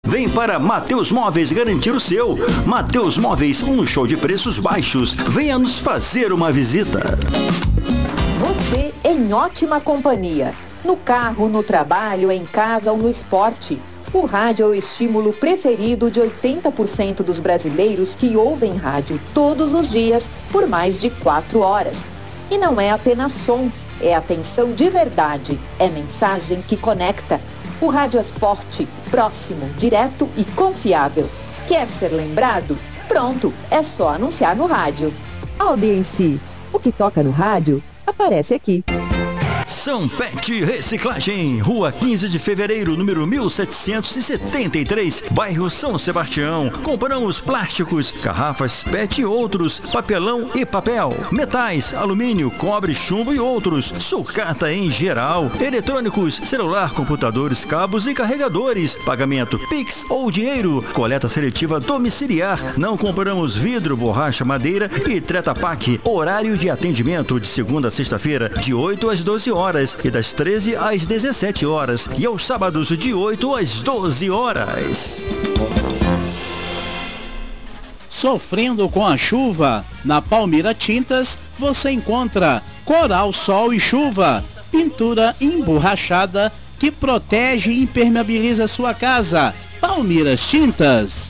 Vem para Mateus Móveis garantir o seu. Mateus Móveis, um show de preços baixos. Venha nos fazer uma visita. Você em ótima companhia. No carro, no trabalho, em casa ou no esporte. O rádio é o estímulo preferido de 80% dos brasileiros que ouvem rádio todos os dias por mais de 4 horas. E não é apenas som, é atenção de verdade, é mensagem que conecta. O rádio é forte, próximo, direto e confiável. Quer ser lembrado? Pronto, é só anunciar no rádio. Audiência, o que toca no rádio, aparece aqui. São Pet Reciclagem, Rua 15 de Fevereiro, número 1773, bairro São Sebastião. Compramos plásticos, garrafas PET e outros, papelão e papel, metais, alumínio, cobre, chumbo e outros, sucata em geral, eletrônicos, celular, computadores, cabos e carregadores, pagamento Pix ou dinheiro, coleta seletiva domiciliar. Não compramos vidro, borracha, madeira e Treta Pak. Horário de atendimento de segunda a sexta-feira, de 8 às 12 horas e das 13 às 17 horas e aos sábados de 8 às 12 horas. Sofrendo com a chuva? Na Palmira Tintas você encontra Coral, Sol e Chuva, pintura emborrachada que protege e impermeabiliza sua casa. Palmiras Tintas.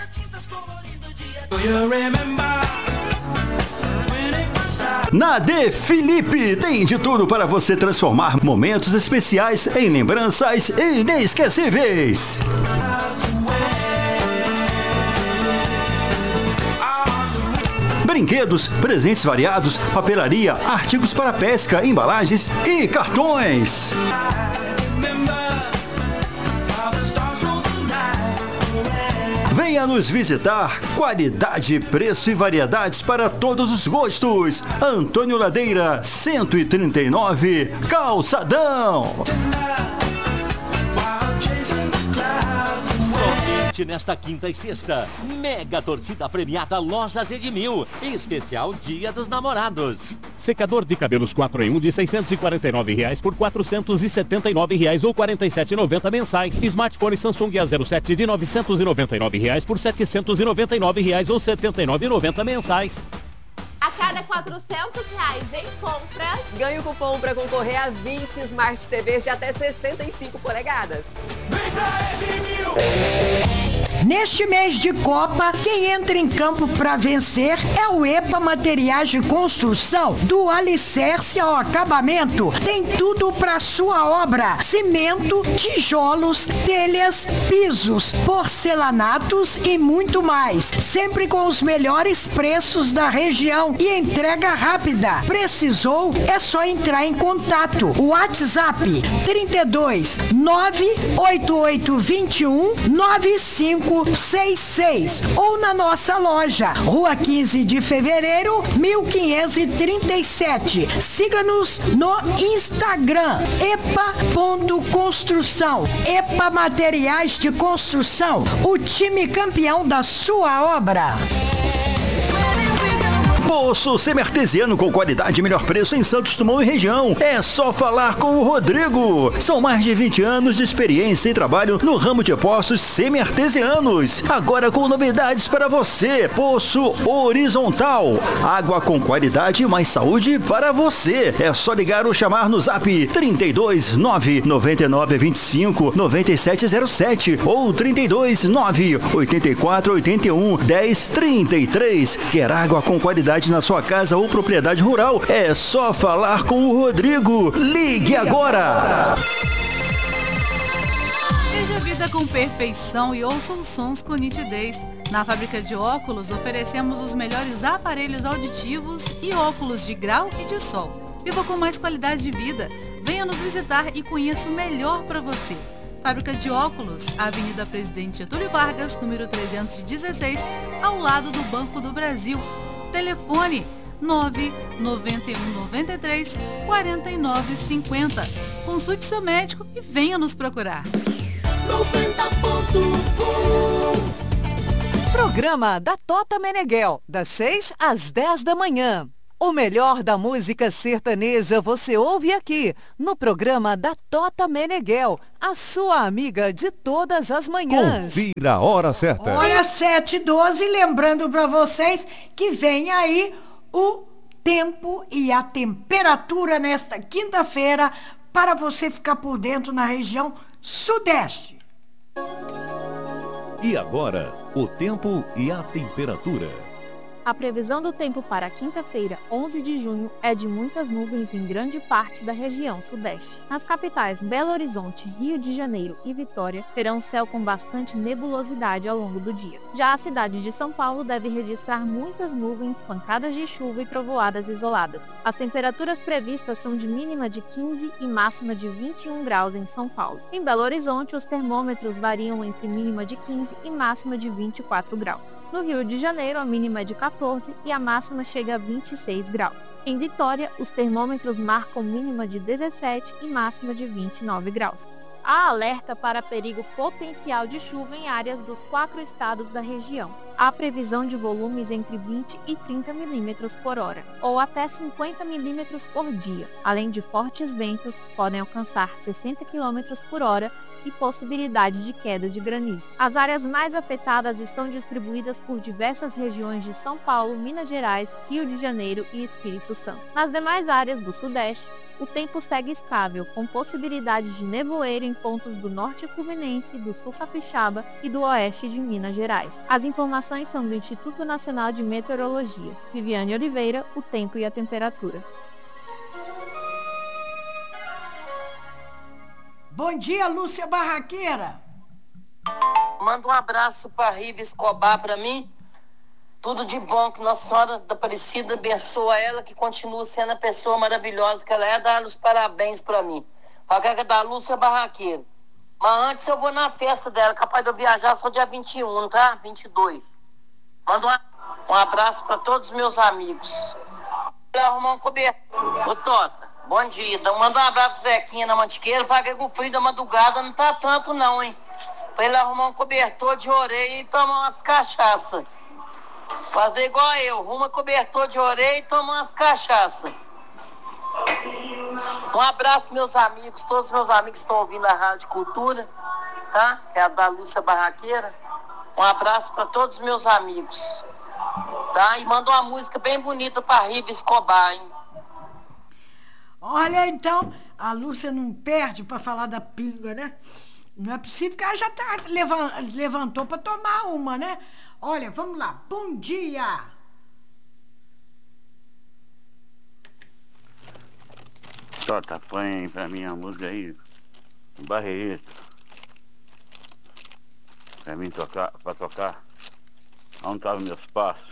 Na De Felipe tem de tudo para você transformar momentos especiais em lembranças inesquecíveis. Brinquedos, presentes variados, papelaria, artigos para pesca, embalagens e cartões. Venha nos visitar. Qualidade, preço e variedades para todos os gostos. Antônio Ladeira, 139, Calçadão. Somente nesta quinta e sexta, mega torcida premiada Lojas Edmil, especial Dia dos Namorados. Secador de cabelos 4 em 1 de R$ 649 por R$ 479 ou R$ 47,90 mensais. Smartphone Samsung A07 de R$ 999 por R$ 799 ou R$ 79,90 mensais. A cada R$400 em compras, ganhe o cupom para concorrer a 20 Smart TVs de até 65 polegadas. Vem pra Edmil! Neste mês de Copa, quem entra em campo para vencer é o EPA Materiais de Construção. Do alicerce ao acabamento, tem tudo para sua obra: cimento, tijolos, telhas, pisos, porcelanatos e muito mais. Sempre com os melhores preços da região e entrega rápida. Precisou? É só entrar em contato. WhatsApp 32 98821 9566 ou na nossa loja, Rua 15 de Fevereiro, 1537. Siga-nos no Instagram, epa.construção. EPA Materiais de Construção, o time campeão da sua obra. Poço semi-artesiano com qualidade e melhor preço em Santos Dumont e região. É só falar com o Rodrigo. São mais de 20 anos de experiência e trabalho no ramo de poços semi-artesianos. Agora com novidades para você. Poço horizontal. Água com qualidade e mais saúde para você. É só ligar ou chamar no zap 32 999 25 9707 ou 32 9 84 81 10 33. Quer água com qualidade na sua casa ou propriedade rural? É só falar com o Rodrigo. Ligue agora! Veja a vida com perfeição e ouça os sons com nitidez. Na fábrica de óculos oferecemos os melhores aparelhos auditivos e óculos de grau e de sol. Viva com mais qualidade de vida. Venha nos visitar e conheça o melhor para você. Fábrica de óculos, Avenida Presidente Getúlio Vargas, número 316, ao lado do Banco do Brasil. Telefone 99193 4950. Consulte seu médico e venha nos procurar. 90.1 Programa da Tota Meneghel, das 6 às 10 da manhã. O melhor da música sertaneja você ouve aqui, no programa da Tota Meneghel, a sua amiga de todas as manhãs. Confira a hora certa. Olha, 7h12, lembrando para vocês que vem aí o tempo e a temperatura nesta quinta-feira para você ficar por dentro na região sudeste. E agora, o tempo e a temperatura. A previsão do tempo para quinta-feira, 11 de junho, é de muitas nuvens em grande parte da região sudeste. Nas capitais Belo Horizonte, Rio de Janeiro e Vitória, terão céu com bastante nebulosidade ao longo do dia. Já a cidade de São Paulo deve registrar muitas nuvens, pancadas de chuva e trovoadas isoladas. As temperaturas previstas são de mínima de 15 e máxima de 21 graus em São Paulo. Em Belo Horizonte, os termômetros variam entre mínima de 15 e máxima de 24 graus. No Rio de Janeiro, a mínima é de 14 e a máxima chega a 26 graus. Em Vitória, os termômetros marcam mínima de 17 e máxima de 29 graus. Há alerta para perigo potencial de chuva em áreas dos 4 estados da região. Há previsão de volumes entre 20 e 30 milímetros por hora, ou até 50 milímetros por dia, além de fortes ventos que podem alcançar 60 quilômetros por hora e possibilidade de queda de granizo. As áreas mais afetadas estão distribuídas por diversas regiões de São Paulo, Minas Gerais, Rio de Janeiro e Espírito Santo. Nas demais áreas do Sudeste, o tempo segue estável, com possibilidade de nevoeiro em pontos do norte fluminense, do sul capixaba e do oeste de Minas Gerais. As informações são do Instituto Nacional de Meteorologia. Viviane Oliveira, o tempo e a temperatura. Bom dia, Lúcia Barraqueira. Manda um abraço para Riva Escobar para mim. Tudo de bom, que Nossa Senhora da Aparecida abençoa ela, que continua sendo a pessoa maravilhosa que ela é. Dá os parabéns para mim. Paga da Lúcia Barraqueira. Mas antes eu vou na festa dela, capaz de eu viajar só dia 21, tá? 22. Manda um abraço para todos os meus amigos. Vou arrumar um cobertor. Ô Tota, bom dia. Manda um abraço pro Zequinha na Mantiqueira. Paga com o frio da madrugada, não tá tanto não, hein? Pra ele arrumar um cobertor de orelha e tomar umas cachaças. Fazer igual eu, arruma cobertor de orelha e toma umas cachaças. Um abraço para meus amigos, todos os meus amigos que estão ouvindo a Rádio Cultura, tá? Que é a da Lúcia Barraqueira. Um abraço para todos os meus amigos, tá? E manda uma música bem bonita para Riva Escobar, hein? Olha, então, a Lúcia não perde para falar da pinga, né? Não é possível que ela já levantou para tomar uma, né? Olha, vamos lá. Bom dia! Tota, põe pra mim a música aí, Barreto. Pra mim pra tocar. Onde estavam meus passos?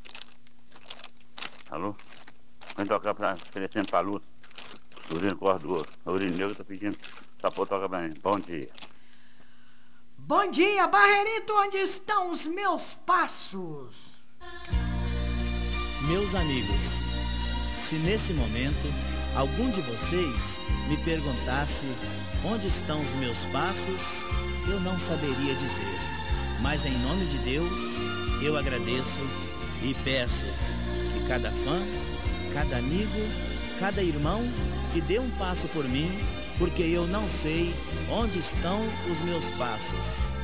Alô? Vem tocar oferecendo pra Lúcia. Urino Cordo, Urino Negro, tá pedindo essa porra toca pra mim. Bom dia. Bom dia, Barreirito, onde estão os meus passos? Meus amigos, se nesse momento algum de vocês me perguntasse onde estão os meus passos, eu não saberia dizer. Mas em nome de Deus, eu agradeço e peço que cada fã, cada amigo, cada irmão que dê um passo por mim, porque eu não sei onde estão os meus passos.